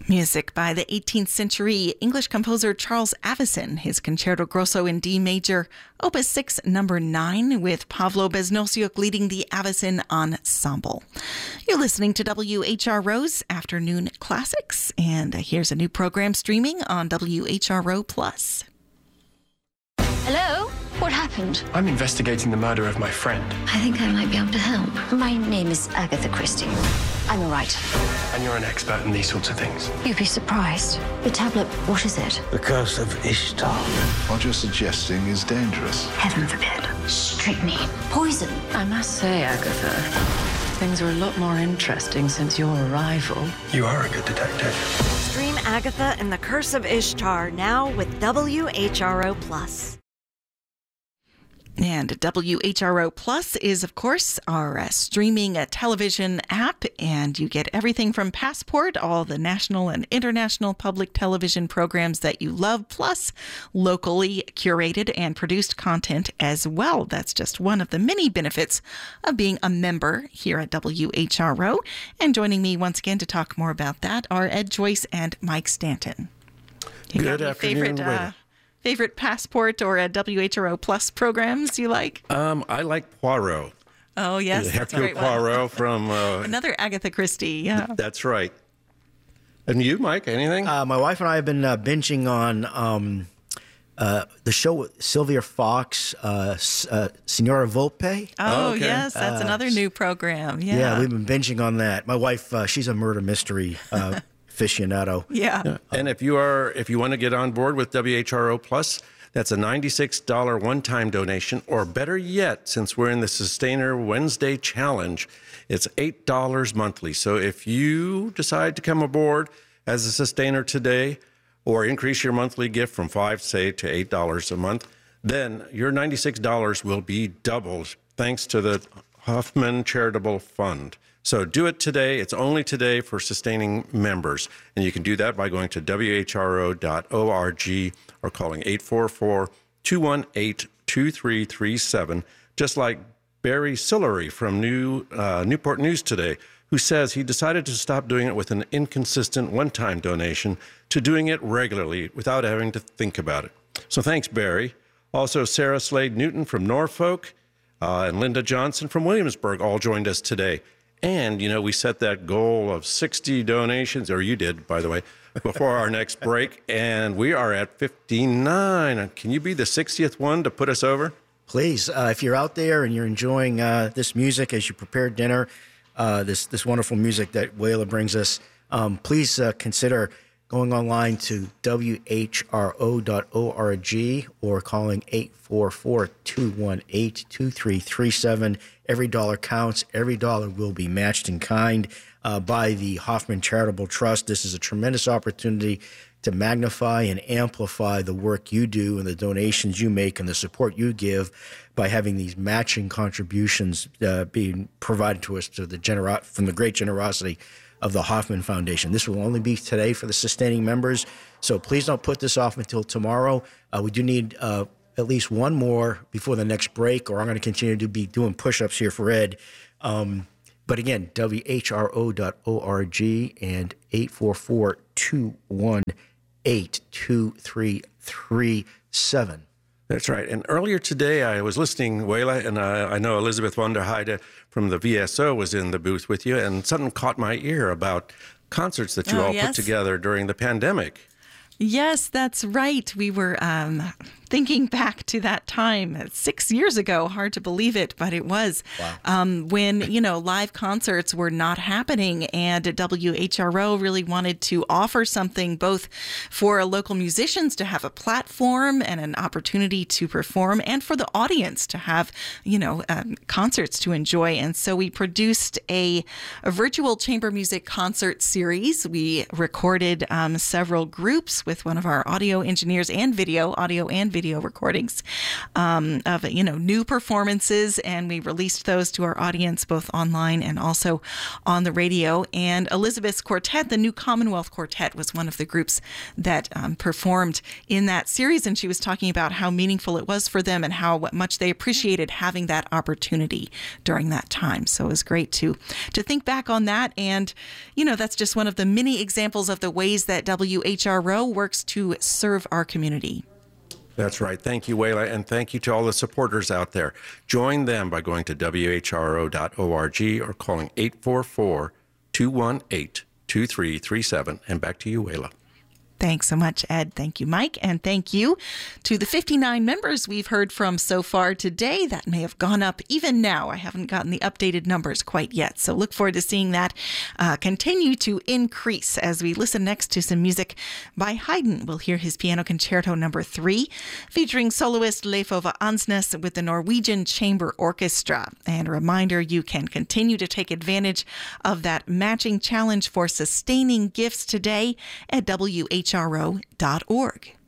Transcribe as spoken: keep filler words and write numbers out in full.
Music by the eighteenth century English composer Charles Avicen, his Concerto Grosso in D major, Opus six, number nine, with Pavlo Beznosyuk leading the Avicen Ensemble. You're listening to W H R O's Afternoon Classics, and here's a new program streaming on W H R O Plus. Hello? What happened? I'm investigating the murder of my friend. I think I might be able to help. My name is Agatha Christie. I'm a writer. And you're an expert in these sorts of things. You'd be surprised. The tablet, what is it? The Curse of Ishtar. What you're suggesting is dangerous. Heaven forbid. Strychnine. Poison. I must say, Agatha, things are a lot more interesting since your arrival. You are a good detective. Stream Agatha and the Curse of Ishtar now with W H R O Plus. And W H R O Plus is, of course, our uh, streaming uh, television app, and you get everything from Passport, all the national and international public television programs that you love, plus locally curated and produced content as well. That's just one of the many benefits of being a member here at W H R O. And joining me once again to talk more about that are Ed Joyce and Mike Stanton. You Good got any afternoon, favorite, uh, Favorite Passport or a W H R O Plus programs you like? Um, I like Poirot. Oh, yes. That's a Hercule great one. Poirot from... Uh, Another Agatha Christie, yeah. That's right. And you, Mike, anything? Uh, my wife and I have been uh, binging on um, uh, the show with Sylvia Fox, uh, uh, Signora Volpe. Oh, okay. yes. That's Uh, another new program. Yeah. Yeah, we've been binging on that. My wife, uh, she's a murder mystery uh, aficionado. Yeah. Yeah. And if you are, if you want to get on board with W H R O Plus, that's a ninety-six dollars one-time donation, or better yet, since we're in the Sustainer Wednesday Challenge, it's eight dollars monthly. So if you decide to come aboard as a sustainer today, or increase your monthly gift from five, say, to eight dollars a month, then your ninety-six dollars will be doubled thanks to the Hoffman Charitable Fund. So do it today. It's only today for sustaining members. And you can do that by going to W H R O dot org or calling eight four four, two one eight, two three three seven, just like Barry Sillery from New uh, Newport News Today, who says he decided to stop doing it with an inconsistent one-time donation to doing it regularly without having to think about it. So thanks, Barry. Also, Sarah Slade Newton from Norfolk uh, and Linda Johnson from Williamsburg all joined us today. And, you know, we set that goal of sixty donations, or you did, by the way, before our next break, and we are at fifty-nine. Can you be the sixtieth one to put us over? Please, uh, if you're out there and you're enjoying uh, this music as you prepare dinner, uh, this this wonderful music that Wayla brings us, um, please uh, consider going online to W H R O dot org or calling eight four four, two one eight, two three three seven. Every dollar counts. Every dollar will be matched in kind uh, by the Hoffman Charitable Trust. This is a tremendous opportunity to magnify and amplify the work you do and the donations you make and the support you give by having these matching contributions uh, being provided to us to the genero- from the great generosity of the Hoffman Foundation. This will only be today for the sustaining members, so please don't put this off until tomorrow. Uh, we do need uh, at least one more before the next break, or I'm going to continue to be doing push-ups here for Ed. Um, but again, W H R O dot org and eight four four, two one eight, two three three seven. That's right. And earlier today, I was listening, Wayla, and I, I know Elizabeth von der Heide from the V S O was in the booth with you, and something caught my ear about concerts that you Oh, all yes. put together during the pandemic. Yes, that's right. We were um, thinking back to that time six years ago. Hard to believe it, but it was. Wow. Um, when, you know, live concerts were not happening, and W H R O really wanted to offer something both for local musicians to have a platform and an opportunity to perform, and for the audience to have, you know, um, concerts to enjoy. And so we produced a, a virtual chamber music concert series. We recorded um, several groups with one of our audio engineers and video, audio and video radio recordings um, of, you know, new performances, and we released those to our audience both online and also on the radio. And Elizabeth's quartet, the New Commonwealth Quartet, was one of the groups that um, performed in that series, and she was talking about how meaningful it was for them and how much they appreciated having that opportunity during that time. So it was great to to think back on that. And, you know, that's just one of the many examples of the ways that W H R O works to serve our community. That's right. Thank you, Wayla, and thank you to all the supporters out there. Join them by going to W H R O dot org or calling eight four four, two one eight, two three three seven. And back to you, Wayla. Thanks so much, Ed. Thank you, Mike. And thank you to the fifty-nine members we've heard from so far today. That may have gone up even now. I haven't gotten the updated numbers quite yet. So look forward to seeing that uh, continue to increase as we listen next to some music by Haydn. We'll hear his Piano Concerto number three, featuring soloist Leif Ove Ansnes with the Norwegian Chamber Orchestra. And a reminder, you can continue to take advantage of that matching challenge for sustaining gifts today at W H R O dot org.